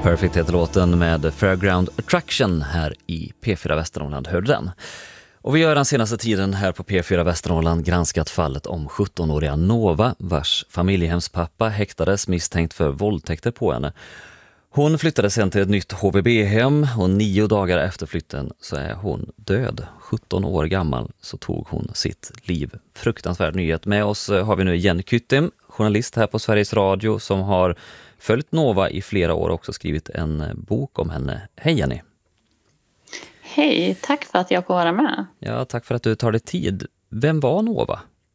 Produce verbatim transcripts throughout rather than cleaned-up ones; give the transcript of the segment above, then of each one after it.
Perfect heter låten med Fairground Attraction här i P fyra Västernorrland, hörde den. Och vi har den senaste tiden här på P fyra Västernorrland granskat fallet om sjuttonåriga Nova, vars familjehemspappa häktades misstänkt för våldtäkter på henne. Hon flyttade sen till ett nytt H V B-hem och nio dagar efter flytten så är hon död. sjutton år gammal så tog hon sitt liv. Fruktansvärd nyhet. Med oss har vi nu Jenny Kyttim, journalist här på Sveriges Radio som har följt Nova i flera år och också skrivit en bok om henne. Hej Jenny! Hej, tack för att jag får vara med. Ja, tack för att du tar dig tid. Vem var Nova?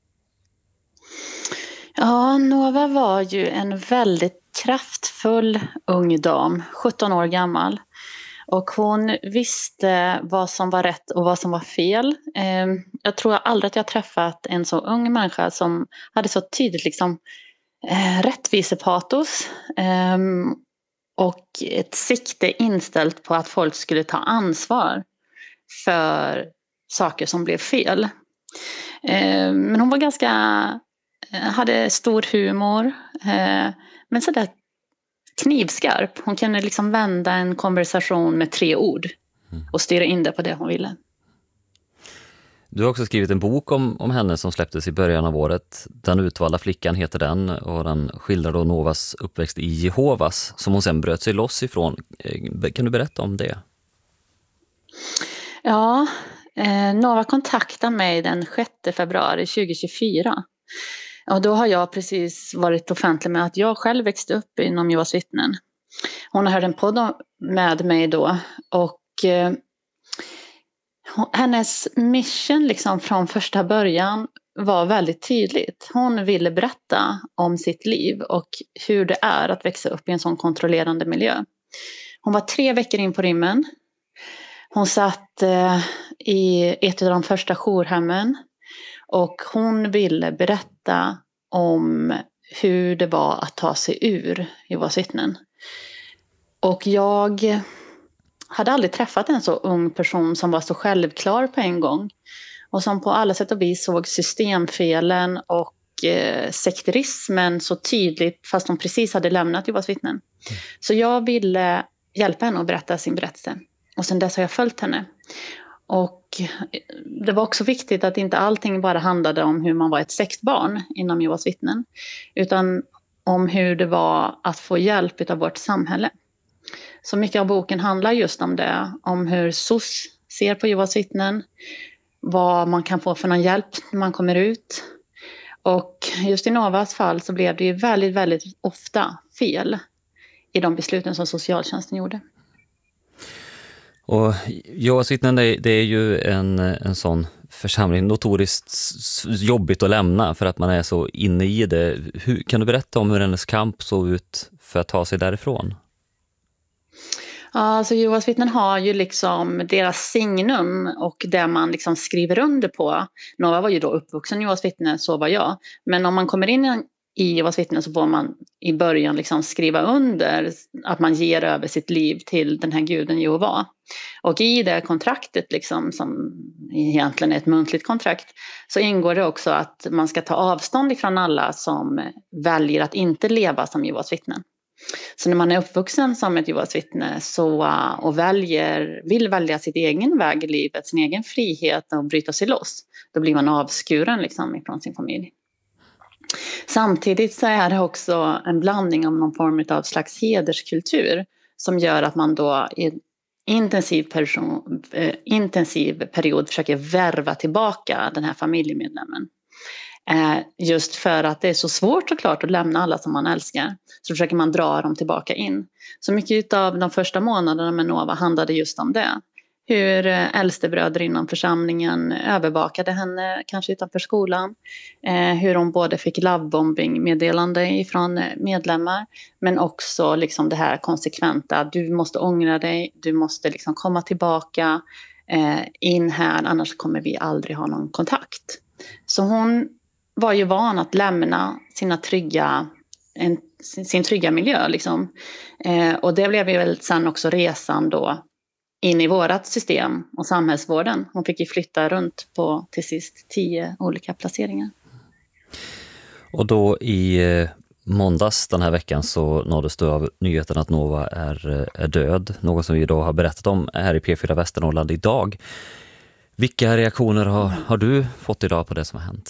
Ja, Nova var ju en väldigt kraftfull ung dam, sjutton år gammal. Och hon visste vad som var rätt och vad som var fel. Jag tror aldrig att jag träffat en så ung människa som hade så tydligt liksom rättvisepatos och ett sikte inställt på att folk skulle ta ansvar för saker som blev fel. Men hon var ganska, hade stor humor, men sådär knivskarp. Hon kunde liksom vända en konversation med tre ord och styra in det på det hon ville. Du har också skrivit en bok om, om henne som släpptes i början av året. Den utvalda flickan heter den och den skildrar då Novas uppväxt i Jehovas som hon sen bröt sig loss ifrån. Kan du berätta om det? Ja, eh, Nova kontaktade mig den sjätte februari tjugohundratjugofyra. Och då har jag precis varit offentlig med att jag själv växte upp inom Jehovas vittnen. Hon hörde en podd med mig då och eh, hennes mission liksom från första början var väldigt tydligt. Hon ville berätta om sitt liv och hur det är att växa upp i en sån kontrollerande miljö. Hon var tre veckor in på rymmen. Hon satt eh, i ett av de första jourhemmen och hon ville berätta om hur det var att ta sig ur Jehovas vittnen. Och jag hade aldrig träffat en så ung person som var så självklar på en gång. Och som på alla sätt och vis såg systemfelen och eh, sekterismen så tydligt fast hon precis hade lämnat Jehovas vittnen. Mm. Så jag ville hjälpa henne att berätta sin berättelse. Och sen dess har jag följt henne. Och det var också viktigt att inte allting bara handlade om hur man var ett sektbarn inom Jehovas vittnen. Utan om hur det var att få hjälp av vårt samhälle. Så mycket av boken handlar just om det. Om hur S O S ser på Jehovas vittnen. Vad man kan få för någon hjälp när man kommer ut. Och just i Novas fall så blev det ju väldigt, väldigt ofta fel i de besluten som socialtjänsten gjorde. Och Jehovas vittnen, det, det är ju en, en sån församling notoriskt jobbigt att lämna för att man är så inne i det. Hur, kan du berätta om hur hennes kamp såg ut för att ta sig därifrån? Ja, alltså Jehovas vittnen har ju liksom deras signum och det man liksom skriver under på. Nova var ju då uppvuxen i Jehovas vittnen, så var jag. Men om man kommer in i Jehovas vittnen så får man i början liksom skriva under att man ger över sitt liv till den här guden Jehova. Och i det kontraktet liksom, som egentligen är ett muntligt kontrakt, så ingår det också att man ska ta avstånd ifrån alla som väljer att inte leva som Jehovas vittnen. Så när man är uppvuxen som ett Jehovas vittne så, och väljer, vill välja sitt egen väg i livet, sin egen frihet och bryta sig loss, då blir man avskuren liksom ifrån sin familj. Samtidigt så är det också en blandning av någon form av slags hederskultur som gör att man då i en intensiv, person, eh, intensiv period försöker värva tillbaka den här familjemedlemmen. Eh, just för att det är så svårt såklart att lämna alla som man älskar, så försöker man dra dem tillbaka in. Så mycket av de första månaderna med Nova handlade just om det. Hur äldstebröder inom församlingen övervakade henne, kanske utanför skolan. Eh, hur hon både fick lovebombing-meddelande ifrån medlemmar. Men också liksom det här konsekventa. Du måste ångra dig, du måste liksom komma tillbaka eh, in här, annars kommer vi aldrig ha någon kontakt. Så hon var ju van att lämna sina trygga, en, sin, sin trygga miljö. Liksom. Eh, och det blev ju väl sen också resan då in i vårat system och samhällsvården. Hon fick ju flytta runt på till sist tio olika placeringar. Och då i måndags den här veckan så nåddes du av nyheten att Nova är, är död. Något som vi då har berättat om här i P fyra Västernorrland idag. Vilka reaktioner har, har du fått idag på det som har hänt?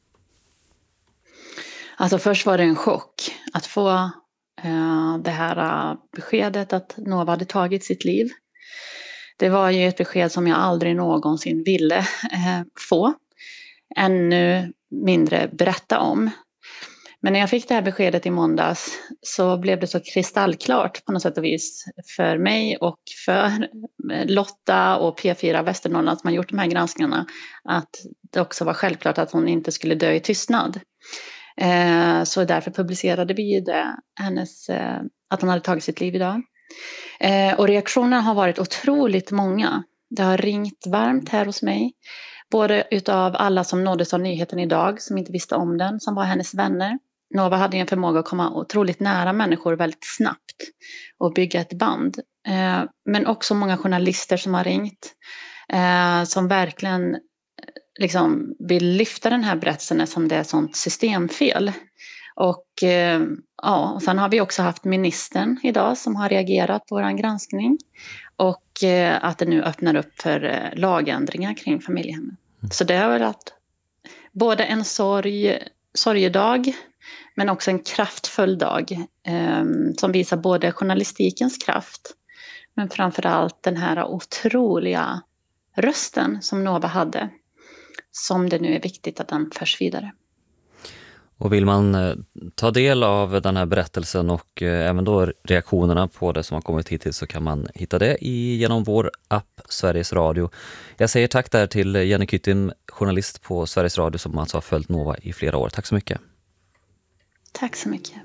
Alltså först var det en chock att få eh, det här uh, beskedet att Nova hade tagit sitt liv. Det var ju ett besked som jag aldrig någonsin ville eh, få. Ännu mindre berätta om. Men när jag fick det här beskedet i måndags så blev det så kristallklart på något sätt och vis för mig och för Lotta och P fyra Västernorrland som har gjort de här granskningarna att det också var självklart att hon inte skulle dö i tystnad. Eh, så därför publicerade vi det, hennes, eh, att hon hade tagit sitt liv idag. Eh, och reaktionerna har varit otroligt många. Det har ringt varmt här hos mig. Både utav alla som nåddes av nyheten idag, som inte visste om den, som var hennes vänner. Nova hade en förmåga att komma otroligt nära människor väldigt snabbt och bygga ett band. Eh, men också många journalister som har ringt, eh, som verkligen liksom vill lyfta den här berättelsen som det är ett sånt systemfel. Och, eh, ja, och sen har vi också haft ministern idag som har reagerat på vår granskning. Och eh, att det nu öppnar upp för eh, lagändringar kring familjehemmet. Mm. Så det har varit både en sorg, sorgedag men också en kraftfull dag. Eh, som visar både journalistikens kraft men framförallt den här otroliga rösten som Nova hade. Som det nu är viktigt att den förs vidare. Och vill man eh, ta del av den här berättelsen och eh, även då reaktionerna på det som har kommit hittills så kan man hitta det i, genom vår app Sveriges Radio. Jag säger tack där till Jenny Kyttin, journalist på Sveriges Radio som alltså har följt Nova i flera år. Tack så mycket. Tack så mycket.